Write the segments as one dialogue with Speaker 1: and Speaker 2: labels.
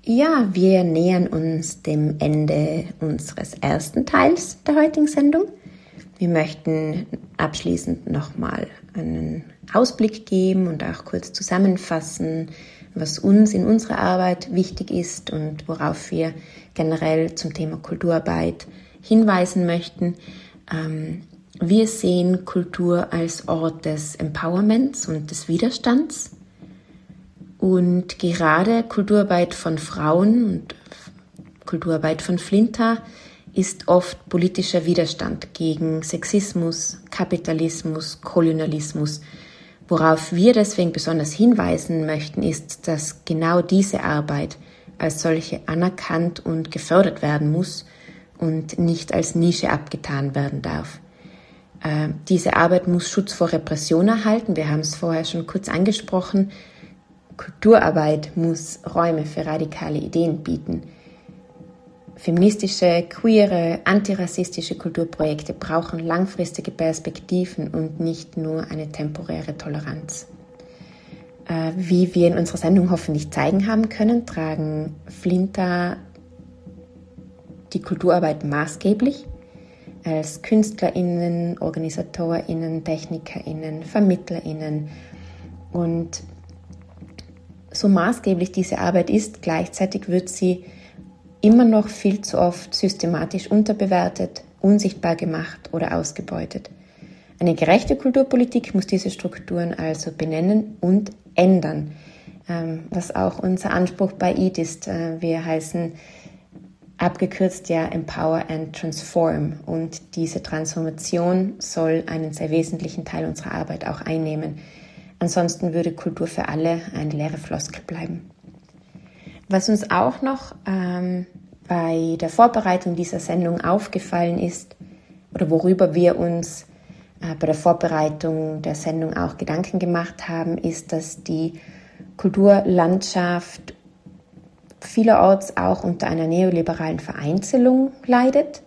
Speaker 1: Ja, wir nähern uns dem Ende unseres ersten Teils der heutigen Sendung. Wir möchten abschließend nochmal einen Ausblick geben und auch kurz zusammenfassen, was uns in unserer Arbeit wichtig ist und worauf wir generell zum Thema Kulturarbeit hinweisen möchten. Wir sehen Kultur als Ort des Empowerments und des Widerstands. Und gerade Kulturarbeit von Frauen und Kulturarbeit von Flinta ist oft politischer Widerstand gegen Sexismus, Kapitalismus, Kolonialismus. Worauf wir deswegen besonders hinweisen möchten, ist, dass genau diese Arbeit als solche anerkannt und gefördert werden muss und nicht als Nische abgetan werden darf. Diese Arbeit muss Schutz vor Repression erhalten. Wir haben es vorher schon kurz angesprochen. Kulturarbeit muss Räume für radikale Ideen bieten. Feministische, queere, antirassistische Kulturprojekte brauchen langfristige Perspektiven und nicht nur eine temporäre Toleranz. Wie wir in unserer Sendung hoffentlich zeigen haben können, tragen Flinta die Kulturarbeit maßgeblich als KünstlerInnen, OrganisatorInnen, TechnikerInnen, VermittlerInnen. Und so maßgeblich diese Arbeit ist, gleichzeitig wird sie immer noch viel zu oft systematisch unterbewertet, unsichtbar gemacht oder ausgebeutet. Eine gerechte Kulturpolitik muss diese Strukturen also benennen und ändern, was auch unser Anspruch bei EAT ist. Wir heißen abgekürzt ja Empower and Transform, und diese Transformation soll einen sehr wesentlichen Teil unserer Arbeit auch einnehmen. Ansonsten würde Kultur für alle eine leere Floskel bleiben. Was uns auch noch bei der Vorbereitung dieser Sendung aufgefallen ist, oder worüber wir uns bei der Vorbereitung der Sendung auch Gedanken gemacht haben, ist, dass die Kulturlandschaft vielerorts auch unter einer neoliberalen Vereinzelung leidet.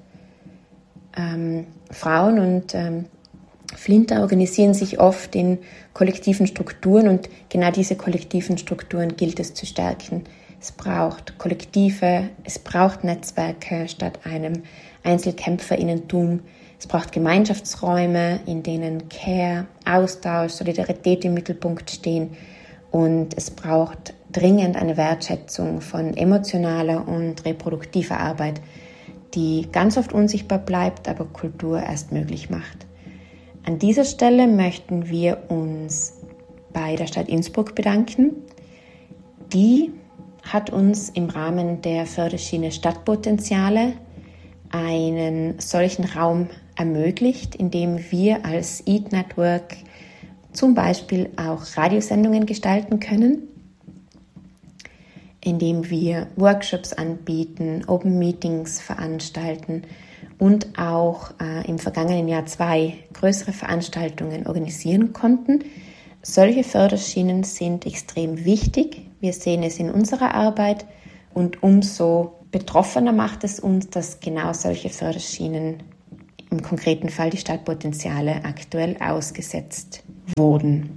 Speaker 1: Frauen und Flinta organisieren sich oft in kollektiven Strukturen, und genau diese kollektiven Strukturen gilt es zu stärken. Es braucht Kollektive, es braucht Netzwerke statt einem EinzelkämpferInnentum. Es braucht Gemeinschaftsräume, in denen Care, Austausch, Solidarität im Mittelpunkt stehen, und es braucht dringend eine Wertschätzung von emotionaler und reproduktiver Arbeit, die ganz oft unsichtbar bleibt, aber Kultur erst möglich macht. An dieser Stelle möchten wir uns bei der Stadt Innsbruck bedanken. Die hat uns im Rahmen der Förderschiene Stadtpotenziale einen solchen Raum ermöglicht, in dem wir als EAT Network zum Beispiel auch Radiosendungen gestalten können, indem wir Workshops anbieten, Open Meetings veranstalten und auch im vergangenen Jahr 2 größere Veranstaltungen organisieren konnten. Solche Förderschienen sind extrem wichtig. Wir sehen es in unserer Arbeit, und umso betroffener macht es uns, dass genau solche Förderschienen, im konkreten Fall die Stadtpotenziale, aktuell ausgesetzt wurden.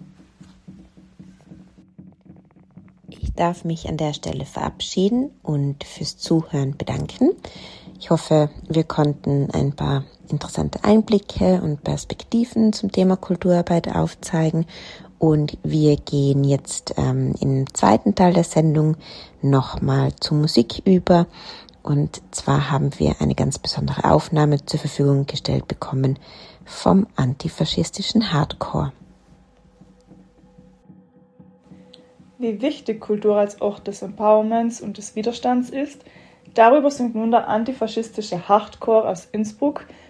Speaker 1: Ich darf mich an der Stelle verabschieden und fürs Zuhören bedanken. Ich hoffe, wir konnten ein paar interessante Einblicke und Perspektiven zum Thema Kulturarbeit aufzeigen, und wir gehen jetzt im zweiten Teil der Sendung nochmal zur Musik über, und zwar haben wir eine ganz besondere Aufnahme zur Verfügung gestellt bekommen vom antifaschistischen Hardcore.
Speaker 2: Wie wichtig Kultur als Ort des Empowerments und des Widerstands ist, darüber singt nun der antifaschistische Hardcore aus Innsbruck